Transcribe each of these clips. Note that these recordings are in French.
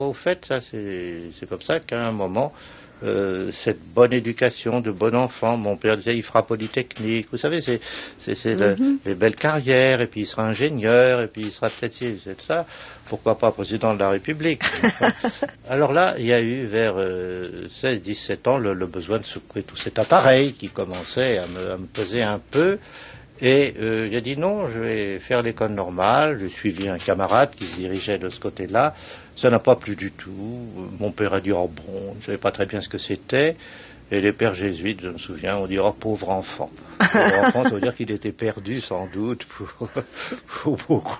Au fait, ça c'est comme ça qu'à un moment, cette bonne éducation de bon enfant, mon père disait il fera Polytechnique, vous savez, les belles carrières, et puis il sera ingénieur, et puis il sera peut-être ci, c'est ça, pourquoi pas président de la République. Alors là, il y a eu vers 16-17 ans le besoin de secouer tout cet appareil qui commençait à me peser un peu. Et j'ai dit non, je vais faire l'école normale. J'ai suivi un camarade qui se dirigeait de ce côté-là. Ça n'a pas plu du tout. Mon père a dit oh bon, je ne savais pas très bien ce que c'était. Et les pères jésuites, je me souviens, ont dit oh pauvre enfant. Pauvre enfant, ça veut dire qu'il était perdu sans doute pour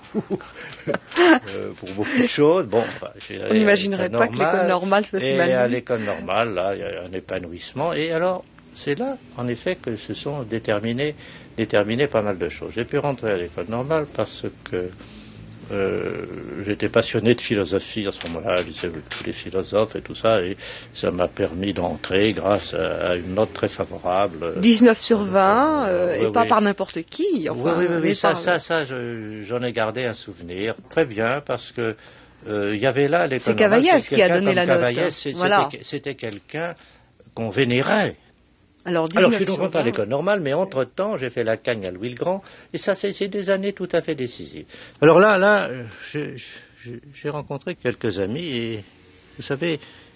beaucoup de choses. Bon, on n'imaginerait pas que l'école normale soit si mal vue. Et à l'école normale, là, il y a un épanouissement. Et alors, c'est là, en effet, que se sont déterminées pas mal de choses. J'ai pu rentrer à l'école normale parce que j'étais passionné de philosophie à ce moment-là, je lisais tous les philosophes et tout ça, et ça m'a permis d'entrer grâce à une note très favorable. 19 sur 20, et pas par n'importe qui. Enfin, oui, j'en ai gardé un souvenir très bien parce que il y avait là à l'école normale. C'est Cavaillès qui a donné la Cavaillès, note. Voilà. C'était quelqu'un qu'on vénérait. Alors, je suis donc rentré à l'école normale, mais entre-temps, j'ai fait la Cagne à Louis-le-Grand, et ça, c'est des années tout à fait décisives. Alors là, j'ai rencontré quelques amis, et vous savez,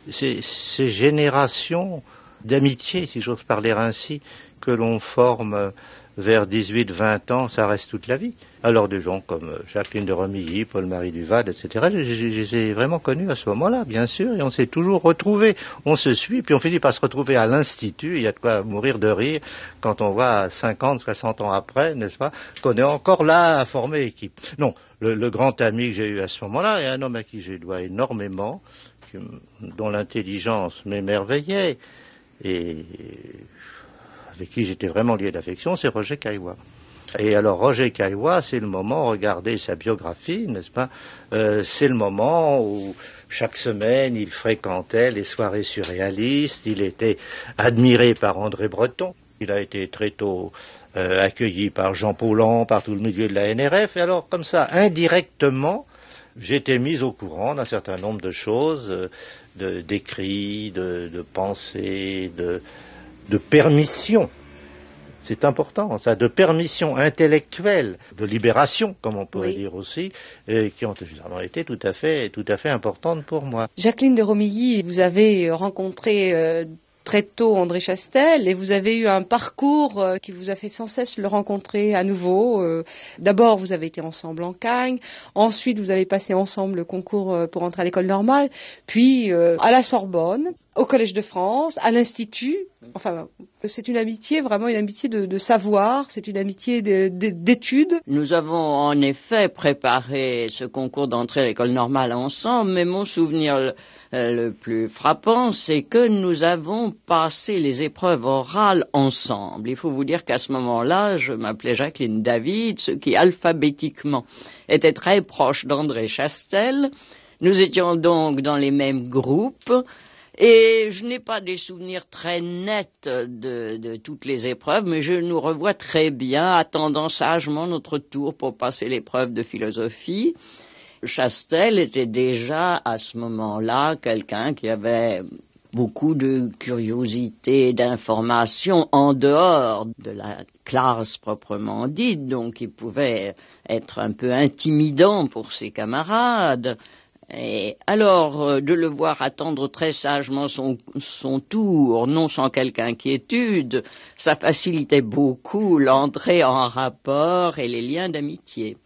ces générations d'amitié, si j'ose parler ainsi, que l'on forme vers 18-20 ans, ça reste toute la vie. Alors des gens comme Jacqueline de Romilly, Paul-Marie Duvade, etc., je les ai vraiment connus à ce moment-là, bien sûr, et on s'est toujours retrouvés. On se suit, puis on finit par se retrouver à l'Institut. Il y a de quoi mourir de rire quand on voit 50, 60 ans après, n'est-ce pas, qu'on est encore là à former équipe. Non, le grand ami que j'ai eu à ce moment-là est un homme à qui je dois énormément, dont l'intelligence m'émerveillait, et avec qui j'étais vraiment lié d'affection, c'est Roger Caillois. Et alors Roger Caillois, c'est le moment, regardez sa biographie, n'est-ce pas, c'est le moment où chaque semaine il fréquentait les soirées surréalistes, il était admiré par André Breton, il a été très tôt accueilli par Jean Paulhan, par tout le milieu de la NRF, et alors comme ça, indirectement, j'étais mis au courant d'un certain nombre de choses, d'écrits, de pensées, de permission. C'est important, ça, de permission intellectuelle, de libération, comme on pourrait dire aussi, qui ont évidemment été tout à fait importantes pour moi. Jacqueline de Romilly, vous avez rencontré très tôt André Chastel, et vous avez eu un parcours qui vous a fait sans cesse le rencontrer à nouveau. D'abord, vous avez été ensemble en Cagne, ensuite vous avez passé ensemble le concours pour entrer à l'école normale, puis à la Sorbonne, au Collège de France, à l'Institut. Enfin, c'est une amitié, vraiment une amitié de savoir, c'est une amitié d'études. Nous avons en effet préparé ce concours d'entrée à l'école normale ensemble, mais mon souvenir le plus frappant, c'est que nous avons passé les épreuves orales ensemble. Il faut vous dire qu'à ce moment-là, je m'appelais Jacqueline David, ce qui alphabétiquement était très proche d'André Chastel. Nous étions donc dans les mêmes groupes. Et je n'ai pas des souvenirs très nets de toutes les épreuves, mais je nous revois très bien, attendant sagement notre tour pour passer l'épreuve de philosophie. Chastel était déjà, à ce moment-là, quelqu'un qui avait beaucoup de curiosité, d'information en dehors de la classe proprement dite, donc il pouvait être un peu intimidant pour ses camarades. Et alors, de le voir attendre très sagement son tour, non sans quelque inquiétude, ça facilitait beaucoup l'entrée en rapport et les liens d'amitié.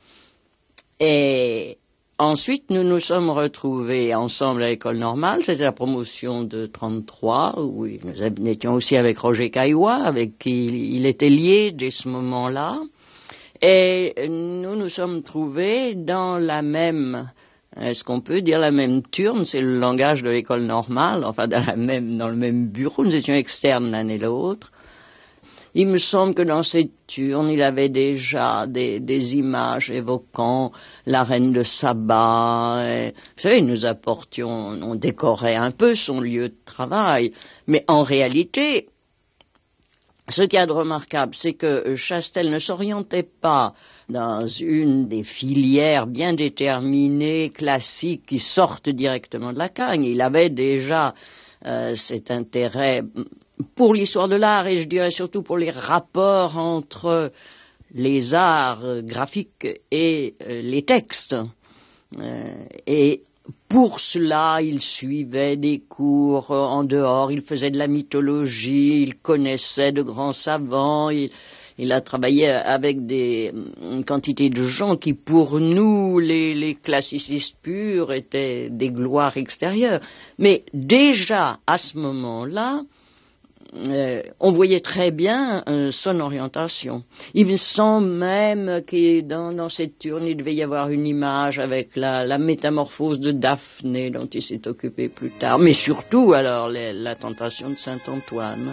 Et ensuite, nous nous sommes retrouvés ensemble à l'école normale, c'était la promotion de 33, où nous étions aussi avec Roger Caillois, avec qui il était lié dès ce moment-là. Et nous nous sommes trouvés dans la même... Est-ce qu'on peut dire la même turne? C'est le langage de l'école normale, enfin dans le même bureau, nous étions externes l'un et l'autre. Il me semble que dans cette turne, il avait déjà des images évoquant la reine de Saba. Et, vous savez, on décorait un peu son lieu de travail. Mais en réalité, Ce qu'il y a de remarquable, c'est que Chastel ne s'orientait pas dans une des filières bien déterminées, classiques, qui sortent directement de la Cagne. Il avait déjà cet intérêt pour l'histoire de l'art et je dirais surtout pour les rapports entre les arts graphiques et les textes. Et pour cela, il suivait des cours en dehors, il faisait de la mythologie, il connaissait de grands savants, il a travaillé avec une quantité de gens qui, pour nous, les classicistes purs, étaient des gloires extérieures. Mais déjà, à ce moment-là, on voyait très bien son orientation. Il me semble même que dans cette urne, il devait y avoir une image avec la métamorphose de Daphné dont il s'est occupé plus tard. Mais surtout, alors, la tentation de Saint-Antoine.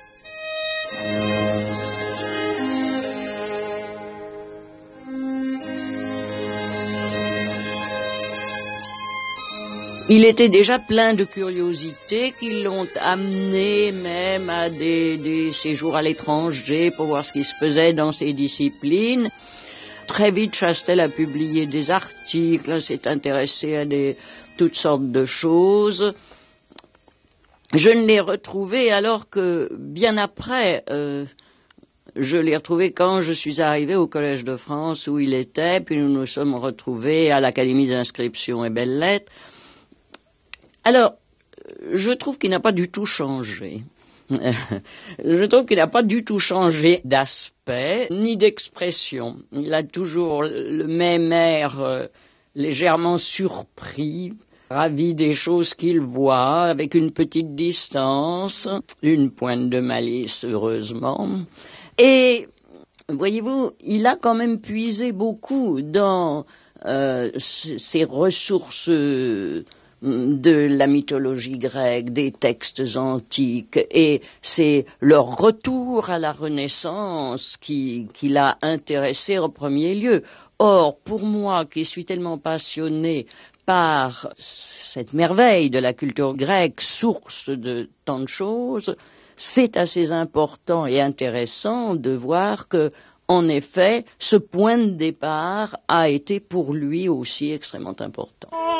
Il était déjà plein de curiosités qui l'ont amené même à des séjours à l'étranger pour voir ce qui se faisait dans ces disciplines. Très vite, Chastel a publié des articles, s'est intéressé à toutes sortes de choses. Je ne l'ai retrouvé alors que, bien après, je l'ai retrouvé quand je suis arrivé au Collège de France où il était, puis nous nous sommes retrouvés à l'Académie d'inscription et belles-lettres. Alors, je trouve qu'il n'a pas du tout changé. Je trouve qu'il n'a pas du tout changé d'aspect, ni d'expression. Il a toujours le même air légèrement surpris, ravi des choses qu'il voit, avec une petite distance, une pointe de malice, heureusement. Et, voyez-vous, il a quand même puisé beaucoup dans ses ressources de la mythologie grecque, des textes antiques, et c'est leur retour à la Renaissance qui l'a intéressé en premier lieu. Or, pour moi, qui suis tellement passionné par cette merveille de la culture grecque, source de tant de choses, c'est assez important et intéressant de voir que, en effet, ce point de départ a été pour lui aussi extrêmement important.